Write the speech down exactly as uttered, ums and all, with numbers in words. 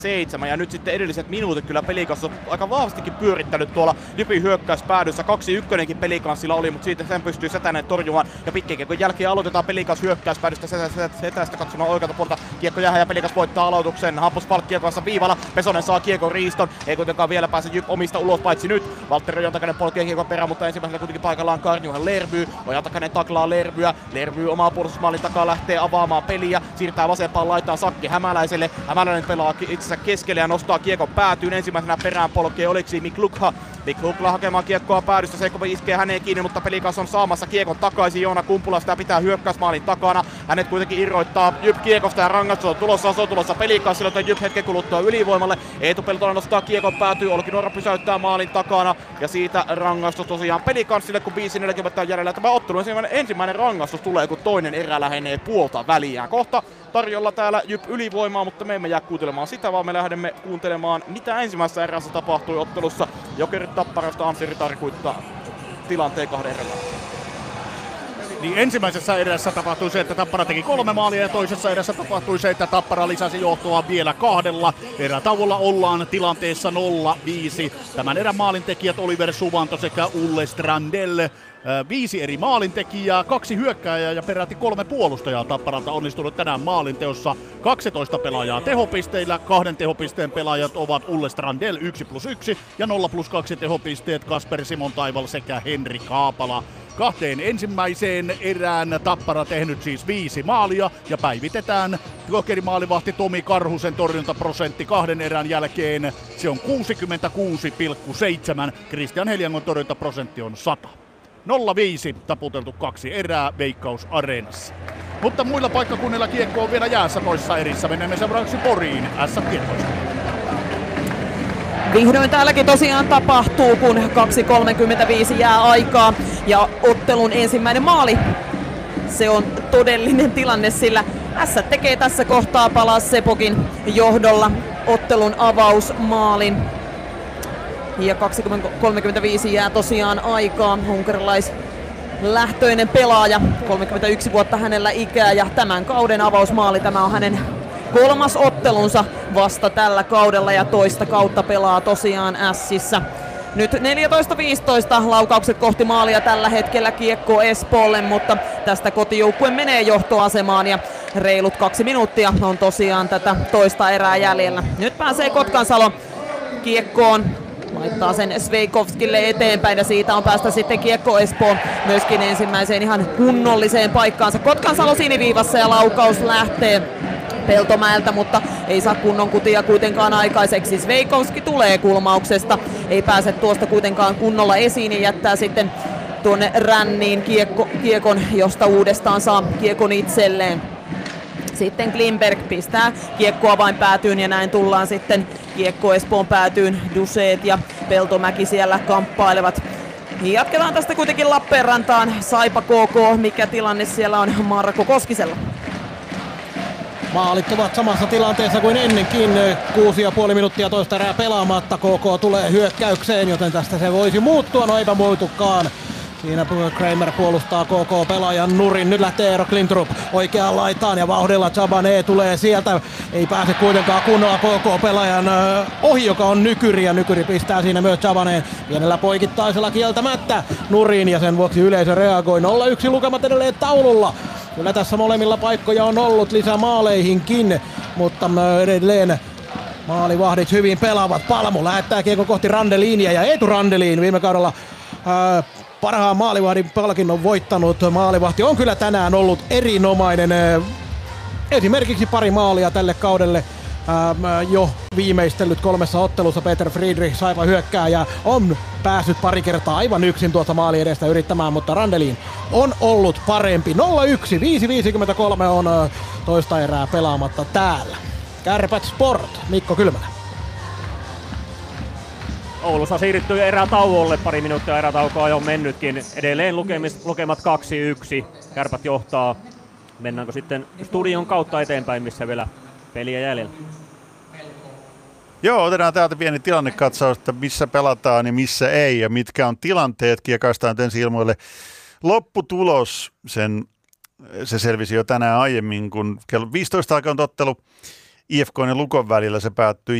seitsemän ja nyt sitten edelliset minuutit kyllä Pelikans on aika vahvastikin pyörittänyt tuolla Jypin hyökkäyspäädyssä. kaksi yksi Pelikansilla oli, mutta siitä sen pystyy Setänen torjumaan ja pitkän kiekon jälkeen aloitetaan Pelikans hyökkäyspäädystä Setästä katsomaan oikealta puolta. Kiekko jää ja Pelikans voittaa aloituksen. Hampus Falk kiekon viivalla. Pesonen saa kiekon riiston. Ei kuitenkaan vielä pääse Jyp omista ulos paitsi nyt. Valtteri Ojantakainen polkee kiekon perään, mutta ensimmäisenä kuitenkin paikallaan Karnjuhan Lerby. Ojantakainen taklaa Lerbyä. Lerby omaa puolustusmaalin takaa lähtee avaamaan peliä. Siirtää vasempaan laitaan Sakki Hämäläiselle. Hämäläinen pelaa itsensä keskelle ja nostaa kiekon päätyyn. Ensimmäisenä perään polkee Oleksi Miklukha. Miklukha hakemaan kiekkoa päädystä. Seikko iskee häneen kiinni, mutta Pelikans on saamassa kiekon takaisin. Joona Kumpula sitä pitää hyökkäysmaalin takana. Hänet kuitenkin irroittaa Jyp kiekosta ja rangaistus on tulossa. Se on tulossa Pelikansille, joten Jyp hetken kuluttua ylivoimalle. Eetu Peltonen nostaa kiekon päätyy. Olkinuora pysäyttää maalin takana. Ja siitä rangaistus tosiaan Pelikansille, kun viisi neljäkymmentä on jäljellä. Tämä ottelu ensimmäinen, ensimmäinen rangaistus tulee, kun toinen erä lähenee puolta väliään. Kohta tarjolla täällä Jyp ylivoimaa, mutta me emme jää kuuntelemaan sitä, vaan me lähdemme kuuntelemaan, mitä ensimmäisessä erässä tapahtui ottelussa. Jokerit Tapparasta Anssi tarkoittaa tilanteen kahden erän. Niin ensimmäisessä erässä tapahtui se, että Tappara teki kolme maalia ja toisessa erässä tapahtui se, että Tappara lisäsi johtoa vielä kahdella. Erätauolla ollaan tilanteessa nolla viisi. Tämän erän maalintekijät Oliver Suvanto sekä Ulle Strandell. Viisi eri maalintekijää, kaksi hyökkääjää ja peräti kolme puolustajaa Tapparalta onnistunut tänään maalinteossa. kaksitoista pelaajaa tehopisteillä, kahden tehopisteen pelaajat ovat Ulle Strandell yksi plus yksi ja nolla plus kaksi tehopisteet Kasper Simon Taival sekä Henri Kaapala. Kahteen ensimmäiseen erään Tappara tehnyt siis viisi maalia ja päivitetään jokerimaalivahti Tomi Karhusen torjuntaprosentti kahden erän jälkeen. Se on kuusikymmentäkuusi pilkku seitsemän, Kristian Heliangon torjuntaprosentti on sata. nolla viisi taputeltu kaksi erää Veikkaus Areenassa. Mutta muilla paikkakunnilla kiekko on vielä jäässä toissa erissä. Menemme seuraavaksi Poriin S-kiekkoista. Vihdoin täälläkin tosiaan tapahtuu, kun kaksi kolmekymmentäviisi jää aikaa ja ottelun ensimmäinen maali. Se on todellinen tilanne, sillä S tekee tässä kohtaa Palas Sepokin johdolla ottelun avausmaalin. Ja kaksi kolmekymmentäviisi jää tosiaan aikaa. Unkarilaislähtöinen pelaaja, kolmekymmentäyksi vuotta hänellä ikää ja tämän kauden avausmaali. Tämä on hänen kolmas ottelunsa vasta tällä kaudella ja toista kautta pelaa tosiaan Ässissä. Nyt neljätoista viisitoista laukaukset kohti maalia tällä hetkellä kiekko Espoolle, mutta tästä kotijoukkue menee johtoasemaan ja reilut kaksi minuuttia on tosiaan tätä toista erää jäljellä. Nyt pääsee Kotkansalo kiekkoon. Laittaa sen Sveikovskille eteenpäin ja siitä on päästä sitten kiekko Espoon myöskin ensimmäiseen ihan kunnolliseen paikkaansa. Kotkansalo siniviivassa ja laukaus lähtee Peltomäeltä, mutta ei saa kunnon kutia kuitenkaan aikaiseksi. Sveikovski tulee kulmauksesta, ei pääse tuosta kuitenkaan kunnolla esiin ja jättää sitten tuonne ränniin kiekko, kiekon, josta uudestaan saa kiekon itselleen. Sitten Klimberg pistää kiekkoa vain päätyyn ja näin tullaan sitten kiekko Espoon päätyyn. Duseet ja Peltomäki siellä kamppailevat. Jatketaan tästä kuitenkin Lappeenrantaan. Saipa K K, mikä tilanne siellä on Marko Koskisella? Maalit ovat samassa tilanteessa kuin ennenkin. Kuusi ja puoli minuuttia toista erää pelaamatta. K K tulee hyökkäykseen, joten tästä se voisi muuttua. No eipä muotukaan. Siinä Kramer puolustaa K K-pelaajan nurin. Nyt lähtee Eero Klintrup oikeaan laitaan ja vauhdilla Chabané tulee sieltä. Ei pääse kuitenkaan kunnolla K K-pelaajan ohi, joka on Nykyri. Ja Nykyri pistää siinä myös Chabaneen pienellä poikittaisella kieltämättä nurin. Ja sen vuoksi yleisö reagoi. nolla yksi lukemat edelleen taululla. Kyllä tässä molemmilla paikkoja on ollut lisämaaleihinkin, mutta edelleen maalivahdit hyvin pelaavat. Palmu lähettää kiekko kohti Randelinia ja Eetu Randelin viime kaudella ää, parhaan maalivahdin palkinnon voittanut maalivahti on kyllä tänään ollut erinomainen. Esimerkiksi pari maalia tälle kaudelle ää, jo viimeistellyt kolmessa ottelussa. Peter Friedrich Saipa hyökkääjä on päässyt pari kertaa aivan yksin tuota maali edestä yrittämään, mutta Randelin on ollut parempi. nolla yksi, viisi viisikymmentäkolme on toista erää pelaamatta täällä. Kärpät Sport, Mikko Kylmälä. Oulussa siirrytty erätauolle, pari minuuttia erätaukoa jo mennytkin. Edelleen lukemis, lukemat kaksi yksi, Kärpät johtaa. Mennäänkö sitten studion kautta eteenpäin, missä vielä peliä jäljellä? Joo, otetaan täältä pieni tilannekatsaus, että missä pelataan ja missä ei ja mitkä on tilanteet. Kiekaistaan ensin ilmoille lopputulos. Sen, se selvisi jo tänään aiemmin, kun kello viisitoista alkanut ottelu I F K ja Lukon välillä se päättyi